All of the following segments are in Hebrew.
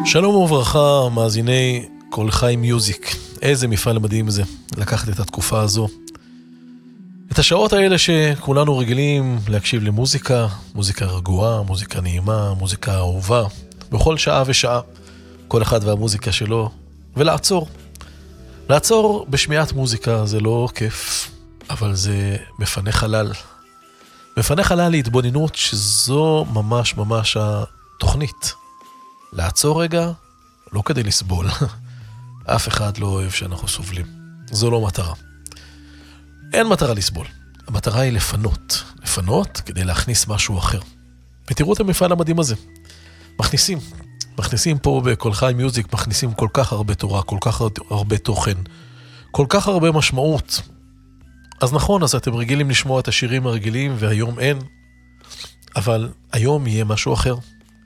שלום וברכה, מאזיני כל חי מיוזיק. איזה מפעל מדהים זה, לקחת את התקופה הזו. את השעות האלה שכולנו רגילים להקשיב למוזיקה, מוזיקה רגועה, מוזיקה נעימה, מוזיקה אהובה, בכל שעה ושעה, כל אחד והמוזיקה שלו, ולעצור. לעצור בשמיעת מוזיקה זה לא כיף, אבל זה מפנה חלל. מפנה חלל להתבוננות שזו ממש ממש התוכנית. לעצור רגע, לא כדי לסבול. אף אחד לא אוהב שאנחנו סובלים. זו לא מטרה. אין מטרה לסבול. המטרה היא לפנות. לפנות כדי להכניס משהו אחר. ותראו את המפעל המדהים הזה. מכניסים פה בכל חי מיוזיק, מכניסים כל כך הרבה תורה, כל כך הרבה תוכן, כל כך הרבה משמעות. אז נכון, אז אתם רגילים לשמוע את השירים הרגילים, והיום אין. אבל היום יהיה משהו אחר.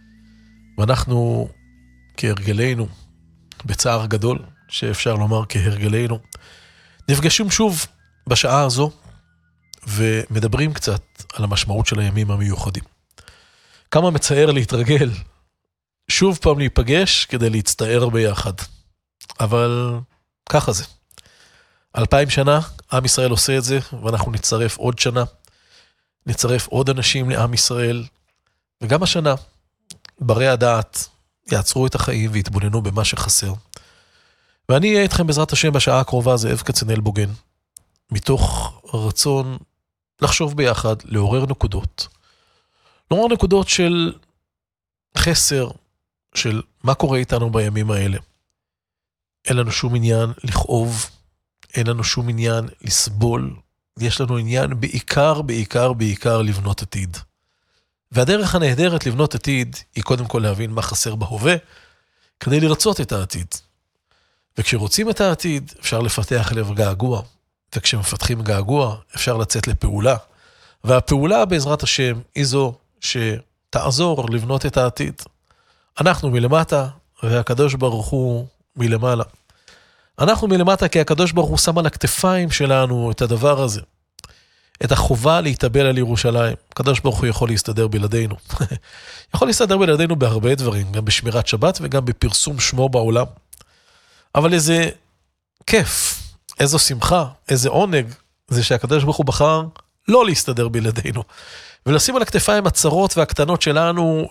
ואנחנו, כהרגלנו, בצער גדול, שאפשר לומר כהרגלנו, נפגשים שוב בשעה הזו, ומדברים קצת על המשמעות של הימים המיוחדים. כמה מצער להתרגל, שוב פעם להיפגש כדי להצטער ביחד. אבל ככה זה. 2000 שנה, עם ישראל עושה את זה, ואנחנו נצטרף עוד שנה, נצטרף עוד אנשים לעם ישראל, וגם השנה, ברי הדעת, יעצרו את החיים והתבוננו במה שחסר. ואני אהיה איתכם בעזרת השם בשעה הקרובה, זאב כצנל בוגן, מתוך רצון לחשוב ביחד, לעורר נקודות. לעורר נקודות של חסר, של מה קורה איתנו בימים האלה. אין לנו שום עניין לכאוב, אין לנו שום עניין לסבול, יש לנו עניין בעיקר לבנות עתיד. והדרך הנהדרת לבנות עתיד היא קודם כל להבין מה חסר בהווה, כדי לרצות את העתיד. וכשרוצים את העתיד, אפשר לפתח לב געגוע. וכשמפתחים געגוע, אפשר לצאת לפעולה. והפעולה בעזרת השם היא זו שתעזור לבנות את העתיד. אנחנו מלמטה, והקדוש ברוך הוא מלמעלה. אנחנו מלמטה כי הקדוש ברוך הוא שם על הכתפיים שלנו את הדבר הזה. את החובה להתאבל על ירושלים. הקדוש ברוך הוא יכול להסתדר בלעדינו. יכול להסתדר בלעדינו בהרבה דברים, גם בשמירת שבת וגם בפרסום שמו בעולם. אבל איזה כיף, איזו שמחה, איזה עונג, זה שהקדוש ברוך הוא בחר לא להסתדר בלעדינו. ולשים על הכתפיים הצרות והקטנות שלנו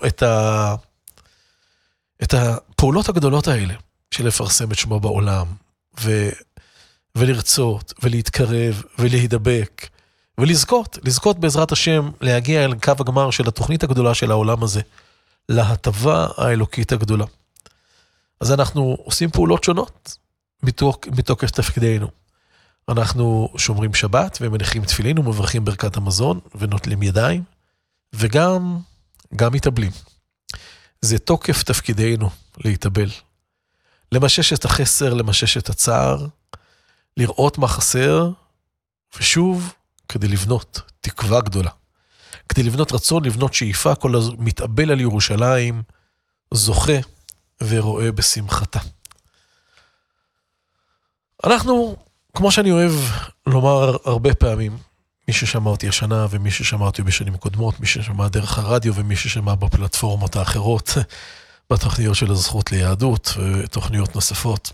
את הפעולות הגדולות האלה, של לפרסם את שמו בעולם, ולרצות, ולהתקרב, ולהידבק, לזכות בעזרת השם להגיע אל קו הגמר של התוכנית הגדולה של העולם הזה, להטבה האלוקית הגדולה. אז אנחנו עושים פעולות שונות מתוקף תפקידנו. אנחנו שומרים שבת ומניחים תפילין ומברכים ברכת המזון ונוטלים ידיים, וגם מתאבלים. זה תוקף תפקידנו להתאבל. למשש את החסר, למשש את הצער, לראות מה חסר, ושוב כדי לבנות תקווה גדולה. כדי לבנות רצון, לבנות שאיפה, כל מתאבל על ירושלים, זוכה ורואה בשמחתה. אנחנו, כמו שאני אוהב לומר הרבה פעמים, מי ששמע אותי השנה ומי ששמע אותי בשנים קודמות, מי ששמע דרך הרדיו ומי ששמע בפלטפורמות האחרות, בתוכניות של הזכות ליהדות ותוכניות נוספות.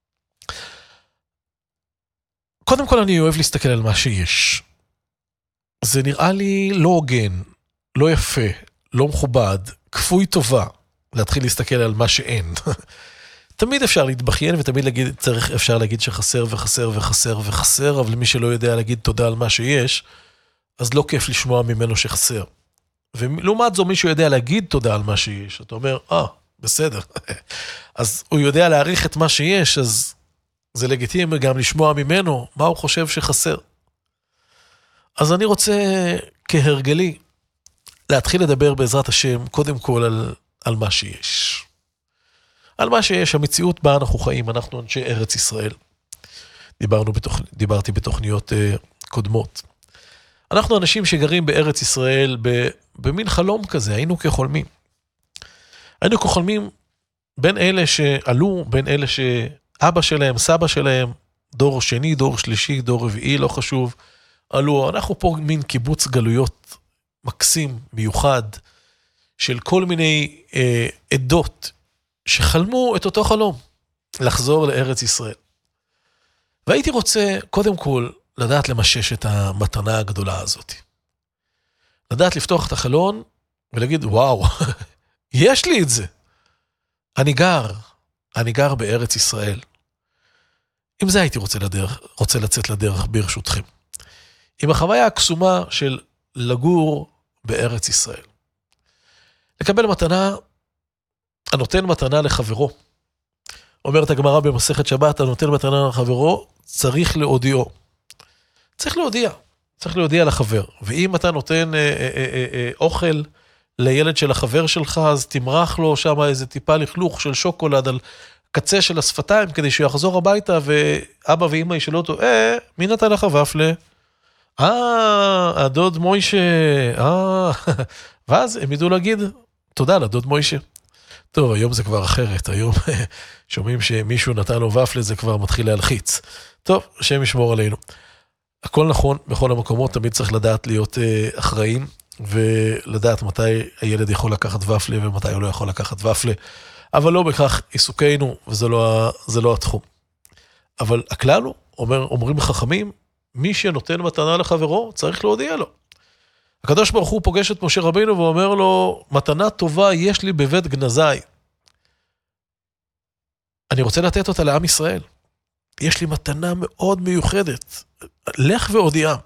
קודם כל אני אוהב להסתכל על מה שיש. זה נראה לי לא הוגן, לא יפה, לא מכובד, כפוי טובה, להתחיל להסתכל על מה שאין. תמיד אפשר להתבכיין ותמיד אפשר להגיד שחסר וחסר וחסר וחסר, אבל מי שלא יודע להגיד תודה על מה שיש, אז לא כיף לשמוע ממנו שחסר. ולעומת זו מישהו יודע להגיד תודה על מה שיש, אתה אומר, בסדר. אז הוא יודע להעריך את מה שיש, אז זה לגיטימי גם לשמוע ממנו מה הוא חושב שחסר. אז אני רוצה כהרגלי להתחיל לדבר בעזרת השם קודם כל על מה שיש. על מה שיש, המציאות בה אנחנו חיים, אנחנו אנשי ארץ ישראל. דיברתי בתוכניות קודמות. אנחנו אנשים שגרים בארץ ישראל במין חלום כזה, היינו כחולמים. היינו כחולמים בין אלה שעלו, בין אלה שאבא שלהם, סבא שלהם, דור שני, דור שלישי, דור רביעי, לא חשוב, עלו. אנחנו פה מין קיבוץ גלויות מקסים, מיוחד, של כל מיני עדות שחלמו את אותו חלום, לחזור לארץ ישראל. והייתי רוצה, קודם כל, לדעת למשש את המתנה הגדולה הזאת. לדעת לפתוח את החלון ולהגיד, וואו, יש לי את זה. אני גר בארץ ישראל. עם זה הייתי רוצה לצאת לדרך ברשותכם. עם החוויה הקסומה של לגור בארץ ישראל. לקבל מתנה, הנותן מתנה לחברו. אומרת הגמרא במסכת שבת, הנותן מתנה לחברו, צריך להודיעו. צריך להודיע לחבר. ואם אתה נותן אוכל לילד של החבר שלך, אז תמרח לו שם איזה טיפה לכלוך של שוקולד על קצה של השפתיים, כדי שהוא יחזור הביתה, ואבא ואמא ישאלו אותו, מי נתן לך ופלה? הדוד מוישה, ואז הם ידעו להגיד, תודה לדוד מוישה. טוב, היום זה כבר אחרת, היום שומעים שמישהו נתן לו ופלה, זה כבר מתחיל להלחיץ. טוב, השם ישמור עלינו. הכל נכון, בכל המקומות תמיד צריך לדעת להיות אחראים, ולדעת מתי הילד יכול לקחת ופלה, ומתי הוא לא יכול לקחת ופלה, אבל לא בכך עיסוקנו, וזה לא התחום. אבל הכלל הוא, אומרים חכמים, מי שנותן מתנה לחברו, צריך להודיע לו. הקדוש ברוך הוא פוגש את משה רבינו, ואומר לו, מתנה טובה יש לי בבית גנזי. אני רוצה לתת אותה לעם ישראל. יש לי מתנה מאוד מיוחדת. לך והודיעה.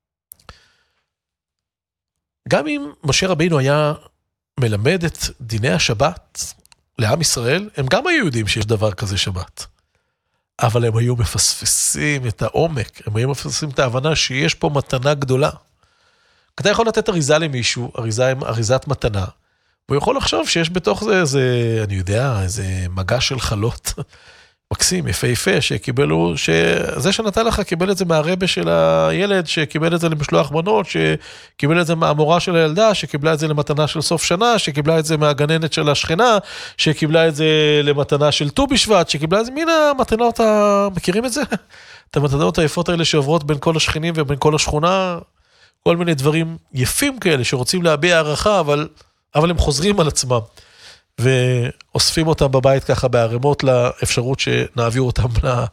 גם אם משה רבינו היה מלמד את דיני השבת לעם ישראל, הם גם היו יודעים שיש דבר כזה שבת. אבל הם היו מפספסים את העומק, הם היו מפספסים את ההבנה שיש פה מתנה גדולה. אתה יכול לתת אריזה למישהו, אריזת מתנה, והוא יכול לחשוב שיש בתוך זה איזה, אני יודע, איזה מגע של חלות, מקסים, יפה, שזה שנתן לך קיבל את זה מהרבא של הילד, שקיבל את זה למשלוח מנות, שקיבל את זה מהמורה של הילדה, שקיבלה את זה למתנה של סוף שנה, שקיבלה את זה מהגננת של השכנה, שקיבלה את זה למתנה של ט"ו בשבט, שקיבלה את זה מן המתנות, מכירים את זה? את המתנות היפות האלה שעוברות בין כל השכנים ובין כל השכונה, כל מיני דברים יפים כאלה שרוצים להביע הערכה, אבל הם חוזרים על עצמם. ואוספים אותם בבית ככה בערימות לאפשרות שנעביר אותם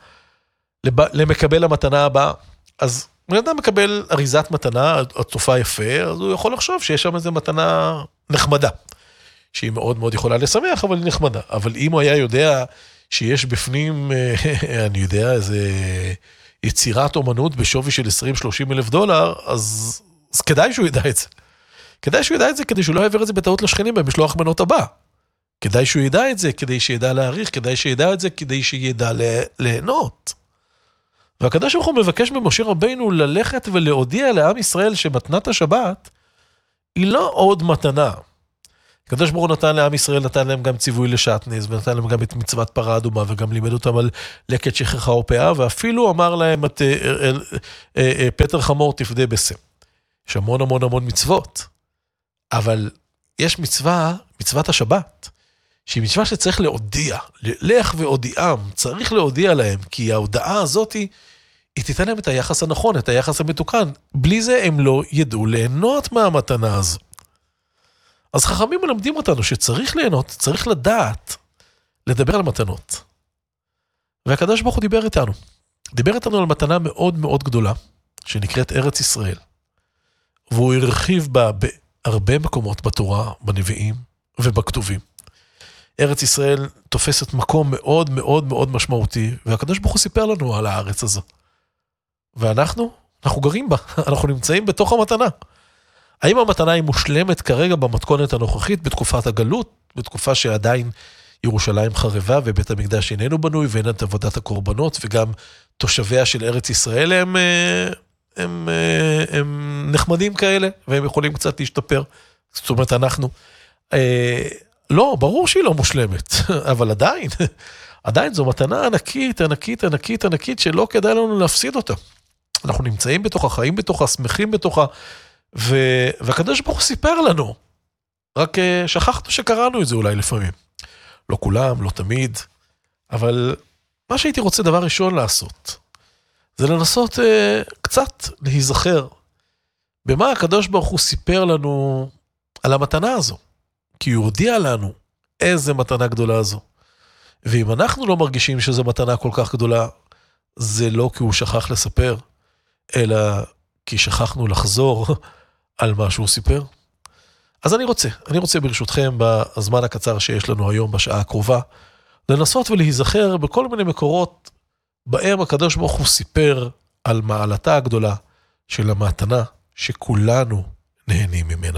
למקבל המתנה הבאה. אז אם אדם מקבל אריזת מתנה, התופעה יפה, אז הוא יכול לחשוב שיש שם איזו מתנה נחמדה, שהיא מאוד מאוד יכולה לשמח, אבל היא נחמדה. אבל אם הוא היה יודע שיש בפנים, אני יודע, איזה יצירת אומנות בשווי של 20-30 אלף דולר, אז כדאי שהוא ידע את זה. כדאי שהוא ידע את זה, כדי שהוא לא יעביר את זה בטעות לשכנים במשלוח מנות הבא. כדאי שהוא ידע את זה, כדי שידע להעריך, כדאי שידע את זה, כדי שידע ליהנות. והקדוש ברוך הוא מבקש ממשה רבינו ללכת ולהודיע לעם ישראל שמתנת השבת היא לא עוד מתנה. הקדוש ברוך הוא נתן לעם ישראל, נתן להם גם ציווי לשעטנז, ונתן להם גם את מצוות פרה אדומה, וגם לימד אותם על לקט שכחה ופאה, ואפילו אמר להם את פטר חמור תפדה בסם. יש המון המון המון מצוות, אבל יש מצוות השבת, שהיא מצווה שצריך להודיע, לך והודיעם, צריך להודיע להם, כי ההודעה הזאת היא תיתן להם את היחס הנכון, את היחס המתוקן. בלי זה הם לא ידעו ליהנות מהמתנה הזו. אז חכמים מלמדים אותנו שצריך ליהנות, צריך לדעת, לדבר על מתנות. והקדוש ברוך הוא דיבר איתנו על מתנה מאוד מאוד גדולה, שנקראת ארץ ישראל. והוא הרחיב בה בהרבה מקומות בתורה, בנביאים ובכתובים. ארץ ישראל תופסת מקום מאוד מאוד מאוד משמעותי, והקדוש ברוך הוא סיפר לנו על הארץ הזו. ואנחנו גרים בה, אנחנו נמצאים בתוך המתנה. האם המתנה היא מושלמת כרגע במתכונת הנוכחית, בתקופת הגלות, בתקופה שעדיין ירושלים חרבה ובית המקדש איננו בנוי, ואין את עבודת הקורבנות, וגם תושביה של ארץ ישראל הם נחמדים כאלה, והם יכולים קצת להשתפר. זאת אומרת, לא, ברור שהיא לא מושלמת, אבל עדיין זו מתנה ענקית, שלא כדאי לנו להפסיד אותה. אנחנו נמצאים בתוכה, חיים בתוכה, שמחים בתוכה, והקדוש ברוך הוא סיפר לנו, רק שכחנו שקראנו את זה אולי לפעמים. לא כולם, לא תמיד, אבל מה שהייתי רוצה דבר ראשון לעשות, זה לנסות קצת להיזכר, במה הקדוש ברוך הוא סיפר לנו על המתנה הזו. כי הוא הודיע לנו איזה מתנה גדולה זו. ואם אנחנו לא מרגישים שזו מתנה כל כך גדולה, זה לא כי הוא שכח לספר, אלא כי שכחנו לחזור על מה שהוא סיפר. אז אני רוצה ברשותכם, בזמן הקצר שיש לנו היום בשעה הקרובה, לנסות ולהיזכר בכל מיני מקורות, בהם הקדוש ברוך הוא סיפר על מעלתה הגדולה של המתנה שכולנו נהנים ממנה.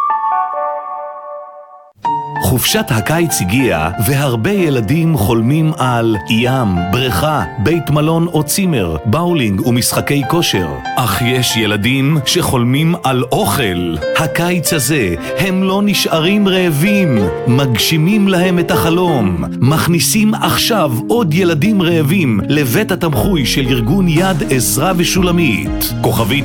חופשת הקיץ הגיעה, והרבה ילדים חולמים על ים, בריכה, בית מלון או צימר, באולינג ומשחקי כושר. אך יש ילדים שחולמים על אוכל. הקיץ הזה הם לא נשארים רעבים, מגשימים להם את החלום. מכניסים עכשיו עוד ילדים רעבים לבית התמחוי של ארגון יד עזרה ושולמית. כוכבית